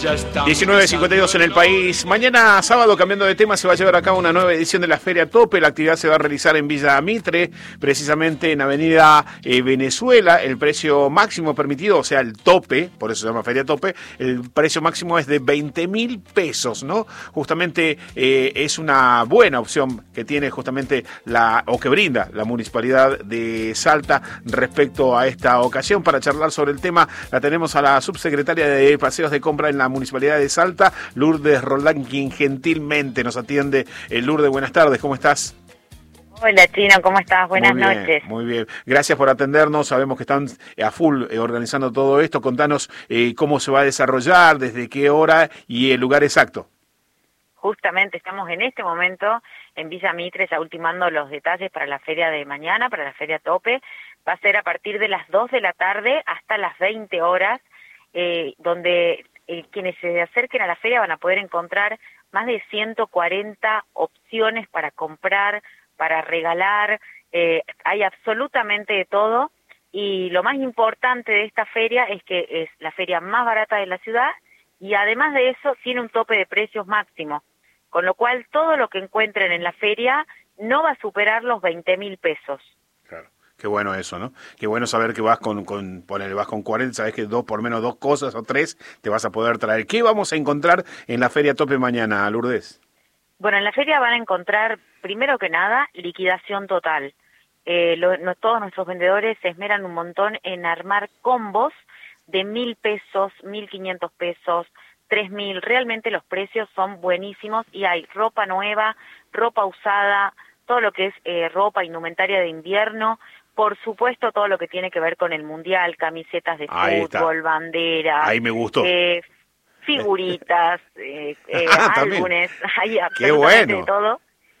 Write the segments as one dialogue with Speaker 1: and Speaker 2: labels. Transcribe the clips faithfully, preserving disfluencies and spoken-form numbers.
Speaker 1: diecinueve cincuenta y dos en el país. Mañana sábado, cambiando de tema, se va a llevar a cabo una nueva edición de la Feria Tope. La actividad se va a realizar en Villa Mitre, precisamente en Avenida eh, Venezuela. El precio máximo permitido, o sea, el tope, por eso se llama Feria Tope, el precio máximo es de veinte mil pesos, ¿no? Justamente eh, es una buena opción que tiene justamente la, o que brinda la Municipalidad de Salta respecto a esta ocasión. Para charlar sobre el tema, la tenemos a la subsecretaria de Paseos de Compra en la Municipalidad de Salta, Lourdes Roldán, quien gentilmente nos atiende. Eh, Lourdes, buenas tardes, ¿cómo estás?
Speaker 2: Hola, Chino, ¿cómo estás? Buenas
Speaker 1: muy bien,
Speaker 2: noches.
Speaker 1: Muy bien, gracias por atendernos. Sabemos que están a full eh, organizando todo esto. Contanos eh, cómo se va a desarrollar, desde qué hora y el lugar exacto.
Speaker 2: Justamente estamos en este momento en Villa Mitre ya ultimando los detalles para la feria de mañana, para la feria Tope. Va a ser a partir de las dos de la tarde hasta las veinte horas, eh, donde eh, quienes se acerquen a la feria van a poder encontrar más de ciento cuarenta opciones para comprar, para regalar. Eh, hay absolutamente de todo, y lo más importante de esta feria es que es la feria más barata de la ciudad, y además de eso tiene un tope de precios máximo, con lo cual todo lo que encuentren en la feria no va a superar los veinte mil pesos.
Speaker 1: Claro. Qué bueno eso, ¿no? Qué bueno saber que vas con, con ponele, vas con cuarenta, sabes que dos, por menos dos cosas o tres te vas a poder traer. ¿Qué vamos a encontrar en la Feria Tope mañana, Lourdes?
Speaker 2: Bueno, en la feria van a encontrar, primero que nada, liquidación total. Eh, lo, no, todos nuestros vendedores se esmeran un montón en armar combos de mil pesos, mil quinientos pesos, tres mil. Realmente los precios son buenísimos y hay ropa nueva, ropa usada, todo lo que es eh, ropa, indumentaria de invierno. Por supuesto, todo lo que tiene que ver con el mundial, camisetas de
Speaker 1: Ahí
Speaker 2: fútbol,
Speaker 1: está.
Speaker 2: Banderas.
Speaker 1: Ahí me gustó.
Speaker 2: Eh, figuritas, eh, eh,
Speaker 1: ah,
Speaker 2: álbumes, hay
Speaker 1: Qué
Speaker 2: absolutamente
Speaker 1: bueno.
Speaker 2: de todo.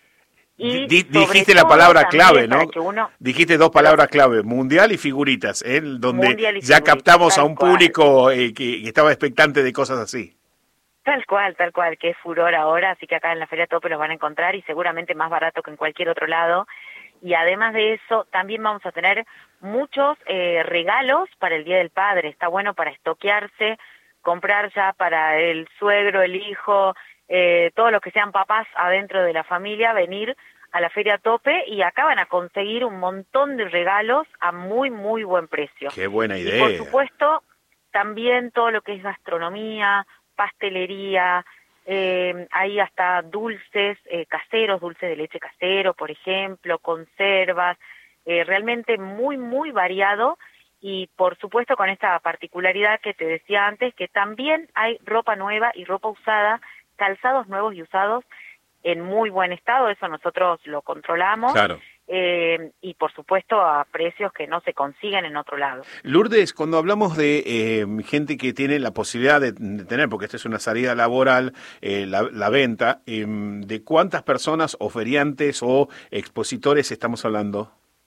Speaker 2: Y
Speaker 1: Di, dijiste la palabra clave, ¿no?
Speaker 2: Uno,
Speaker 1: dijiste dos palabras clave, mundial y figuritas, ¿eh? Donde
Speaker 2: mundial y
Speaker 1: ya
Speaker 2: figuritas,
Speaker 1: captamos a un
Speaker 2: cual.
Speaker 1: público eh, que, que estaba expectante de cosas así.
Speaker 2: Tal cual, tal cual, que es furor ahora, así que acá en la Feria Tope los van a encontrar y seguramente más barato que en cualquier otro lado. Y además de eso, también vamos a tener muchos eh, regalos para el Día del Padre. Está bueno para estoquearse, comprar ya para el suegro, el hijo, eh, todos los que sean papás adentro de la familia, venir a la Feria Tope y acá van a conseguir un montón de regalos a muy, muy buen precio.
Speaker 1: ¡Qué buena idea!
Speaker 2: Y por supuesto, también todo lo que es gastronomía, pastelería, eh, hay hasta dulces eh, caseros, dulces de leche casero, por ejemplo, conservas, eh, realmente muy, muy variado. Y por supuesto con esta particularidad que te decía antes, que también hay ropa nueva y ropa usada, calzados nuevos y usados en muy buen estado, eso nosotros lo controlamos.
Speaker 1: Claro.
Speaker 2: Eh, y por supuesto a precios que no se consiguen en otro lado.
Speaker 1: Lourdes, cuando hablamos de eh, gente que tiene la posibilidad de, de tener, porque esta es una salida laboral, eh, la, la venta, eh, ¿de cuántas personas o feriantes o expositores estamos hablando?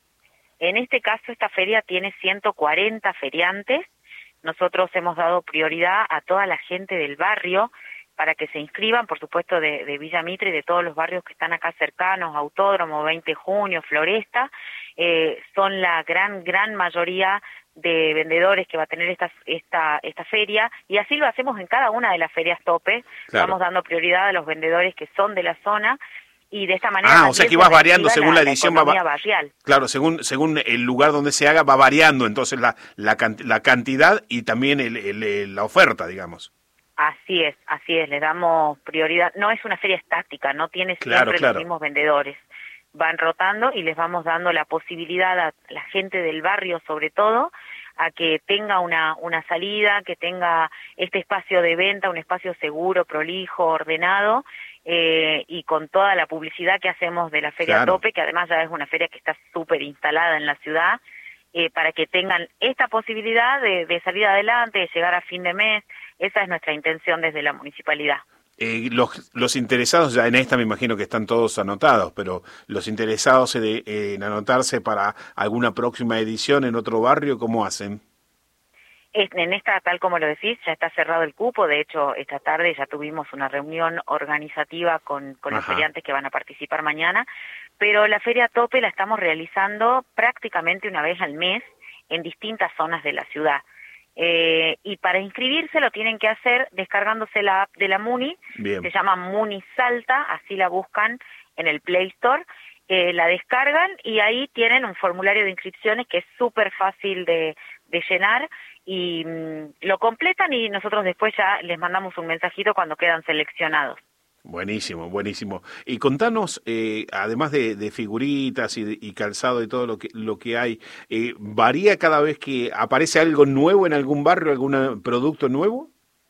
Speaker 2: En este caso esta feria tiene ciento cuarenta feriantes. Nosotros hemos dado prioridad a toda la gente del barrio para que se inscriban, por supuesto, de, de Villa Mitre y de todos los barrios que están acá cercanos, Autódromo, veinte de junio, Floresta. Eh, son la gran, gran mayoría de vendedores que va a tener esta, esta, esta feria, y así lo hacemos en cada una de las ferias Tope. Claro. Vamos dando prioridad a los vendedores que son de la zona, y de esta manera...
Speaker 1: Ah, o sea que vas variando según la, la edición.
Speaker 2: La
Speaker 1: va,
Speaker 2: barrial.
Speaker 1: Claro, según según el lugar donde se haga, va variando entonces la, la, la cantidad y también el, el, el, la oferta, digamos.
Speaker 2: Así es, así es, le damos prioridad. No es una feria estática, no tiene siempre claro, claro. los mismos vendedores. Van rotando y les vamos dando la posibilidad a la gente del barrio, sobre todo, a que tenga una, una salida, que tenga este espacio de venta, un espacio seguro, prolijo, ordenado, eh, y con toda la publicidad que hacemos de la Feria claro. Tope, que además ya es una feria que está súper instalada en la ciudad, eh, para que tengan esta posibilidad de, de salir adelante, de llegar a fin de mes. Esa es nuestra intención desde la municipalidad.
Speaker 1: Eh, los, los interesados, ya en esta me imagino que están todos anotados, pero los interesados en, en anotarse para alguna próxima edición en otro barrio, ¿cómo hacen?
Speaker 2: En esta, tal como lo decís, ya está cerrado el cupo. De hecho, esta tarde ya tuvimos una reunión organizativa con, con los feriantes que van a participar mañana, pero la Feria Tope la estamos realizando prácticamente una vez al mes en distintas zonas de la ciudad. Eh, y para inscribirse lo tienen que hacer descargándose la app de la Muni.
Speaker 1: Bien.
Speaker 2: Se llama Muni Salta, así la buscan en el Play Store, eh, la descargan y ahí tienen un formulario de inscripciones que es súper fácil de, de llenar y mmm, lo completan y nosotros después ya les mandamos un mensajito cuando quedan seleccionados.
Speaker 1: Buenísimo, buenísimo. Y contanos, eh, además de, de figuritas y, de, y calzado y todo lo que lo que hay, eh, ¿varía cada vez que aparece algo nuevo en algún barrio, algún producto nuevo?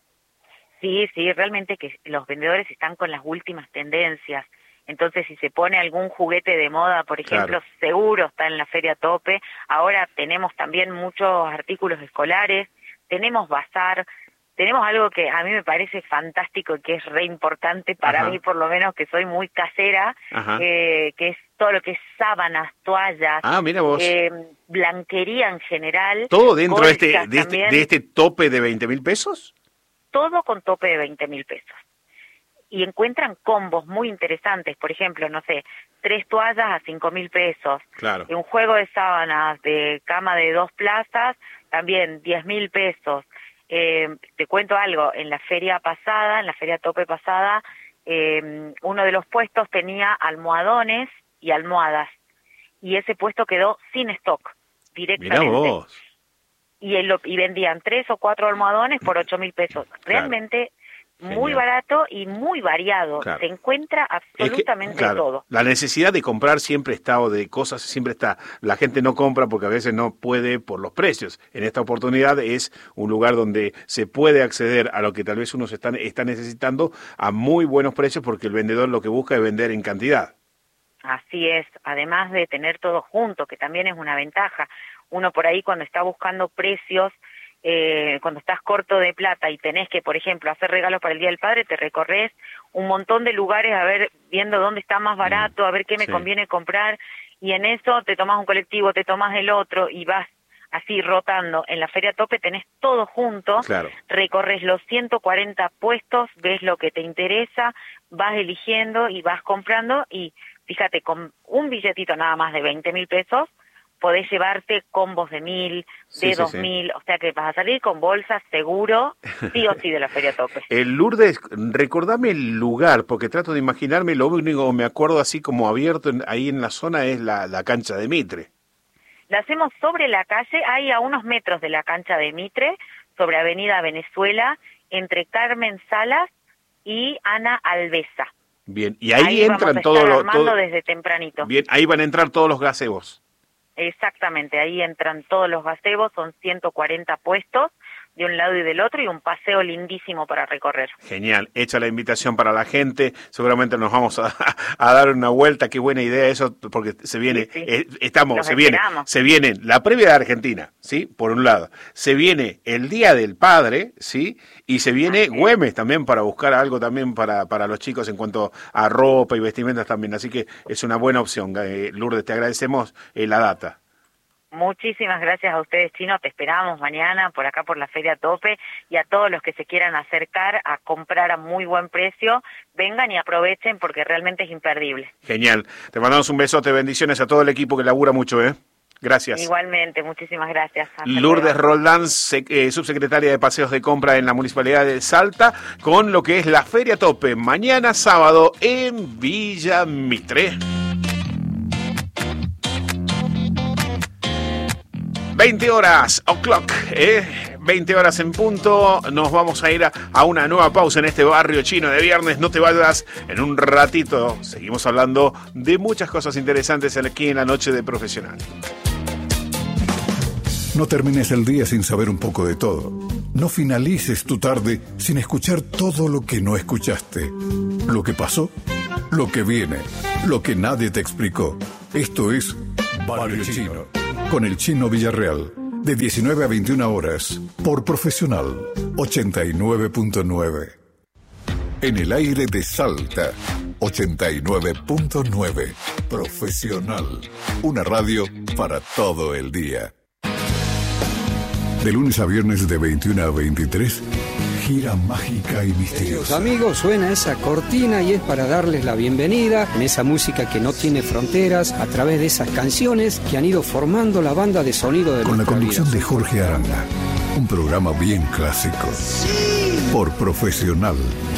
Speaker 2: Sí, sí, realmente que los vendedores están con las últimas tendencias. Entonces, si se pone algún juguete de moda, por ejemplo, claro, seguro está en la Feria Tope. Ahora tenemos también muchos artículos escolares, tenemos bazar. Tenemos algo que a mí me parece fantástico y que es re importante para Ajá. mí, por lo menos, que soy muy casera, eh, que es todo lo que es sábanas, toallas,
Speaker 1: ah, mira vos.
Speaker 2: Eh, blanquería en general.
Speaker 1: ¿Todo dentro de este, de, este, de este tope de veinte mil pesos?
Speaker 2: Todo con tope de veinte mil pesos. Y encuentran combos muy interesantes, por ejemplo, no sé, tres toallas a cinco mil pesos.
Speaker 1: Claro.
Speaker 2: Un juego de sábanas de cama de dos plazas, también diez mil pesos. Eh, te cuento algo, en la feria pasada, en la feria Tope pasada, eh, uno de los puestos tenía almohadones y almohadas, y ese puesto quedó sin stock, directamente.
Speaker 1: Mirá vos.
Speaker 2: Y, el, y vendían tres o cuatro almohadones por ocho mil pesos. Realmente... Claro. Muy Genial. Barato y muy variado,
Speaker 1: claro.
Speaker 2: Se encuentra absolutamente
Speaker 1: es que, claro,
Speaker 2: todo.
Speaker 1: La necesidad de comprar siempre está, o de cosas siempre está. La gente no compra porque a veces no puede por los precios. En esta oportunidad es un lugar donde se puede acceder a lo que tal vez uno se está, está necesitando a muy buenos precios, porque el vendedor lo que busca es vender en cantidad.
Speaker 2: Así es, además de tener todo junto, que también es una ventaja. Uno por ahí cuando está buscando precios, Eh, cuando estás corto de plata y tenés que, por ejemplo, hacer regalos para el Día del Padre, te recorres un montón de lugares a ver, viendo dónde está más barato, a ver qué me sí. conviene comprar, y en eso te tomás un colectivo, te tomás el otro y vas así rotando. En la Feria Tope tenés todo junto,
Speaker 1: claro.
Speaker 2: recorres los ciento cuarenta puestos, ves lo que te interesa, vas eligiendo y vas comprando, y fíjate, con un billetito nada más de veinte mil pesos, podés llevarte combos de mil, de sí, dos sí, mil, sí. O sea que vas a salir con bolsas seguro, sí o sí, de la Feria Tope.
Speaker 1: El Lourdes, recordame el lugar, porque trato de imaginarme, lo único que me acuerdo así como abierto en, ahí en la zona es la, la cancha de Mitre.
Speaker 2: La hacemos sobre la calle, ahí a unos metros de la cancha de Mitre, sobre Avenida Venezuela, entre Carmen Salas y Ana Alvesa.
Speaker 1: Bien, y ahí,
Speaker 2: ahí
Speaker 1: entran todos los...
Speaker 2: Todo, desde tempranito.
Speaker 1: Bien, ahí van a entrar todos los gazebos.
Speaker 2: Exactamente, ahí entran todos los gazebos, son ciento cuarenta puestos de un lado y del otro y un paseo lindísimo para recorrer.
Speaker 1: Genial, hecha la invitación para la gente, seguramente nos vamos a, a dar una vuelta, qué buena idea eso, porque se viene, sí, sí. Eh, estamos,
Speaker 2: Los
Speaker 1: se viene, se viene la previa de Argentina, ¿sí? Por un lado, se viene el Día del Padre, ¿sí? Y se viene así Güemes también para buscar algo también para, para los chicos en cuanto a ropa y vestimentas también, así que es una buena opción. Eh, Lourdes, te agradecemos eh, la data.
Speaker 2: Muchísimas gracias a ustedes, Chino, te esperamos mañana por acá por la Feria Tope, y a todos los que se quieran acercar a comprar a muy buen precio, vengan y aprovechen porque realmente es imperdible.
Speaker 1: Genial, te mandamos un besote, bendiciones a todo el equipo que labura mucho, ¿eh? Gracias.
Speaker 2: Igualmente, muchísimas gracias. Hasta
Speaker 1: Lourdes
Speaker 2: luego.
Speaker 1: Roldán, eh, subsecretaria de Paseos de Compra en la Municipalidad de Salta, con lo que es la Feria Tope, mañana sábado en Villa Mitre. veinte horas, o'clock, ¿eh? veinte horas en punto, nos vamos a ir a, a una nueva pausa en este barrio chino de viernes, no te vayas, en un ratito seguimos hablando de muchas cosas interesantes aquí en la noche de Profesional.
Speaker 3: No termines el día sin saber un poco de todo. No finalices tu tarde sin escuchar todo lo que no escuchaste. Lo que pasó, lo que viene, lo que nadie te explicó. Esto es Barrio Chino, con el Chino Villarreal, de diecinueve a veintiuna horas, por Profesional ochenta y nueve punto nueve. En el aire de Salta, ochenta y nueve punto nueve. Profesional, una radio para todo el día. De lunes a viernes de veintiuna a veintitrés, gira mágica y misteriosa.
Speaker 4: Amigos, suena esa cortina y es para darles la bienvenida en esa música que no tiene fronteras, a través de esas canciones que han ido formando la banda de sonido de
Speaker 3: con la conducción
Speaker 4: vida.
Speaker 3: de Jorge Aranda. Un programa bien clásico. Por Profesional.